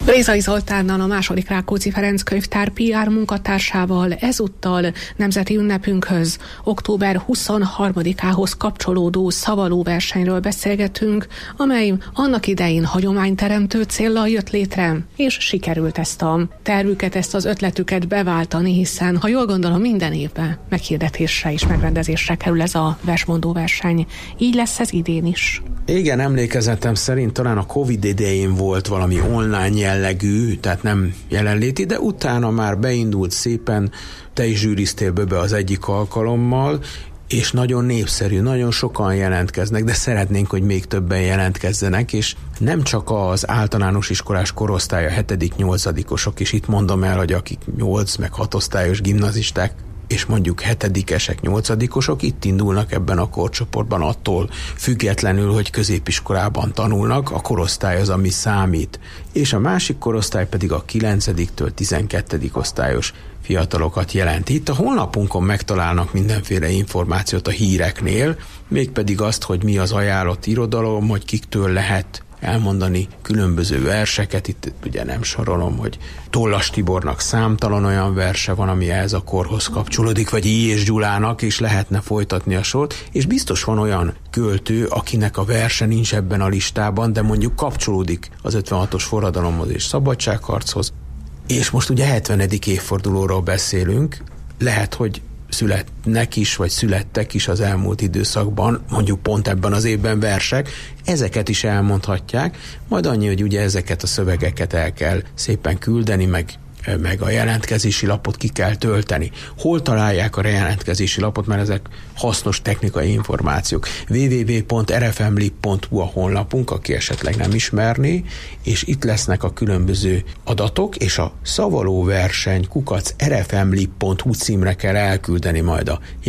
Brézai Zoltánnal, a II. Rákóczi Ferenc Könyvtár PR munkatársával ezúttal nemzeti ünnepünkhöz, október 23-ához kapcsolódó szavalóversenyről beszélgetünk, amely annak idején hagyományteremtő céllal jött létre, és sikerült ezt a tervüket, ezt az ötletüket beváltani, hiszen, ha jól gondolom, minden évben meghirdetésre és megrendezésre kerül ez a versmondó verseny. Így lesz ez idén is. Igen, emlékezetem szerint talán a Covid idején volt valami online jellegű, tehát nem jelenléti, de utána már beindult szépen, te is zsűriztél be az egyik alkalommal, és nagyon népszerű, nagyon sokan jelentkeznek, de szeretnénk, hogy még többen jelentkezzenek, és nem csak az általános iskolás korosztály, a 7.-8-osok, és itt mondom el, hogy akik 8 meg 6 osztályos gimnazisták, és mondjuk 7-esek, 8-osok itt indulnak ebben a korcsoportban, attól függetlenül, hogy középiskolában tanulnak, a korosztály az, ami számít. És a másik korosztály pedig a 9-től 12. osztályos fiatalokat jelenti. Itt a honlapunkon megtalálnak mindenféle információt a híreknél, mégpedig azt, hogy mi az ajánlott irodalom, hogy kiktől lehet elmondani különböző verseket. Itt ugye nem sorolom, hogy Tollas Tibornak számtalan olyan verse van, ami ehhez a korhoz kapcsolódik, vagy I. és Gyulának, és lehetne folytatni a sort, és biztos van olyan költő, akinek a verse nincs ebben a listában, de mondjuk kapcsolódik az 56-os forradalomhoz és szabadságharchoz. És most ugye 70. évfordulóról beszélünk, lehet, hogy születnek is, vagy születtek is az elmúlt időszakban, mondjuk pont ebben az évben versek, ezeket is elmondhatják, majd annyi, hogy ugye ezeket a szövegeket el kell szépen küldeni, meg a jelentkezési lapot ki kell tölteni. Hol találják a jelentkezési lapot, mert ezek hasznos technikai információk. www.rfmlib.hu a honlapunk, aki esetleg nem ismerné, és itt lesznek a különböző adatok, és a szavalóverseny @rfmlib.hu címre kell elküldeni majd a